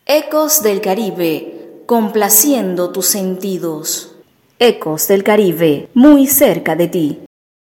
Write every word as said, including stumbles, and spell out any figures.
Ecos del Caribe, complaciendo tus sentidos. Ecos del Caribe, muy cerca de ti.